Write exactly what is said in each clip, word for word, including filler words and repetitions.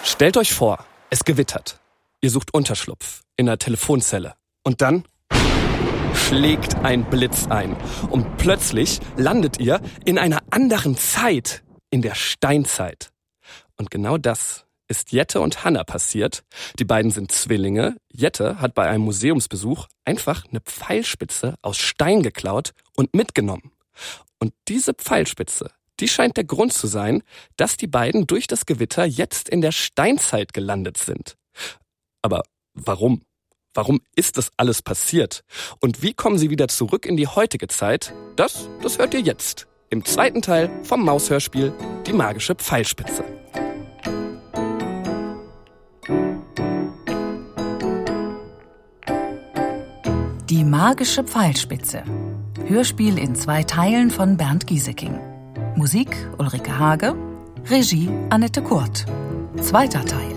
Stellt euch vor, es gewittert. Ihr sucht Unterschlupf in einer Telefonzelle. Und dann schlägt ein Blitz ein. Und plötzlich landet ihr in einer anderen Zeit, in der Steinzeit. Und genau das ist Jette und Hanna passiert. Die beiden sind Zwillinge. Jette hat bei einem Museumsbesuch einfach eine Pfeilspitze aus Stein geklaut und mitgenommen. Und diese Pfeilspitze, die scheint der Grund zu sein, dass die beiden durch das Gewitter jetzt in der Steinzeit gelandet sind. Aber warum? Warum ist das alles passiert? Und wie kommen sie wieder zurück in die heutige Zeit? Das, das hört ihr jetzt im zweiten Teil vom Maushörspiel Die magische Pfeilspitze. Die magische Pfeilspitze. Hörspiel in zwei Teilen von Bernd Gieseking. Musik Ulrike Hage, Regie Annette Kurt. Zweiter Teil.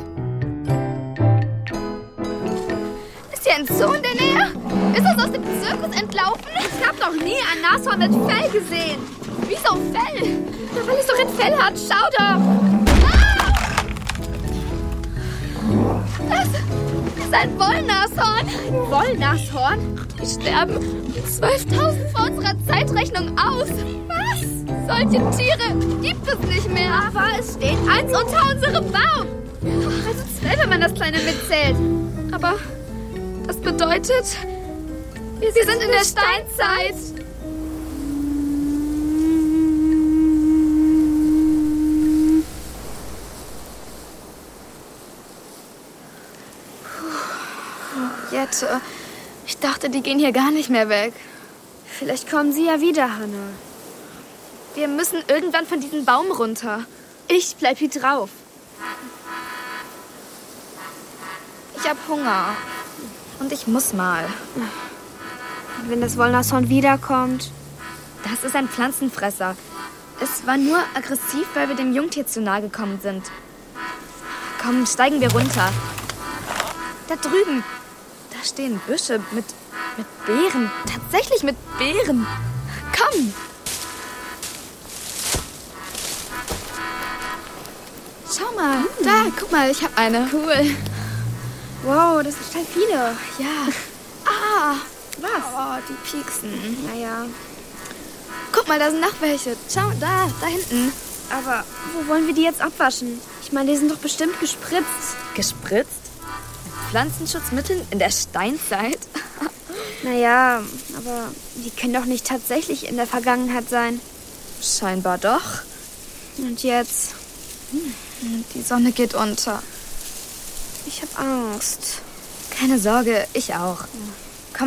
Ist hier ein Zoo in der Nähe? Ist das aus dem Zirkus entlaufen? Ich hab noch nie ein Nashorn mit Fell gesehen. Wieso Fell? Na, weil es doch ein Fell hat. Schau doch. Ah! Das ist ein Wollnashorn. Ein Wollnashorn? Die sterben zwölftausend vor unserer Zeitrechnung aus. Was? Solche Tiere gibt es nicht mehr. Aber es steht eins unter unserem Baum. Also zwölf, wenn man das Kleine mitzählt. Aber das bedeutet, wir, wir sind in der Steinzeit. Puh, Jette, ich dachte, die gehen hier gar nicht mehr weg. Vielleicht kommen sie ja wieder, Hanna. Wir müssen irgendwann von diesem Baum runter. Ich bleib hier drauf. Ich hab Hunger. Und ich muss mal. Und wenn das Wollnashorn wiederkommt? Das ist ein Pflanzenfresser. Es war nur aggressiv, weil wir dem Jungtier zu nahe gekommen sind. Komm, steigen wir runter. Da drüben. Da stehen Büsche mit, mit Beeren. Tatsächlich mit Beeren. Komm. Schau mal. Hm. Da, guck mal, ich hab eine. Cool. Wow, das sind total viele. Ja. Ah, was? Oh, die pieksen. Naja. Guck mal, da sind noch welche. Schau, da, da hinten. Aber wo wollen wir die jetzt abwaschen? Ich meine, die sind doch bestimmt gespritzt. Gespritzt? Mit Pflanzenschutzmitteln in der Steinzeit? Naja, aber die können doch nicht tatsächlich in der Vergangenheit sein. Scheinbar doch. Und jetzt? Hm, die Sonne geht unter. Ich hab Angst. Keine Sorge, ich auch.